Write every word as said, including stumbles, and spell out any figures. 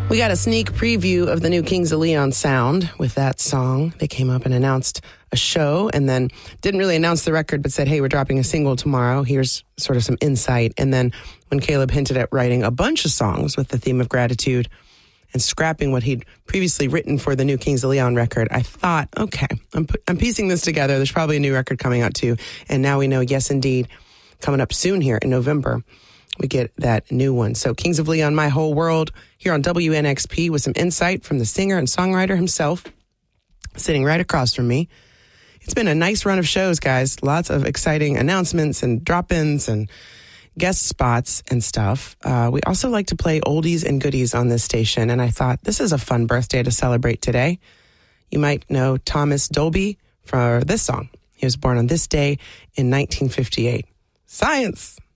We got a sneak preview of the new Kings of Leon sound with that song. They came up and announced a show and then didn't really announce the record, but said, hey, we're dropping a single tomorrow. Here's sort of some insight. And then when Caleb hinted at writing a bunch of songs with the theme of gratitude and scrapping what he'd previously written for the new Kings of Leon record, I thought, okay, I'm, I'm piecing this together. There's probably a new record coming out too. And now we know, yes, indeed, coming up soon here in November, we get that new one. So Kings of Leon, My Whole World, here on W N X P with some insight from the singer and songwriter himself, sitting right across from me. It's been a nice run of shows, guys. Lots of exciting announcements and drop-ins and guest spots and stuff. Uh, we also like to play oldies and goodies on this station, and I thought this is a fun birthday to celebrate today. You might know Thomas Dolby for this song. He was born on this day in nineteen fifty-eight. Science!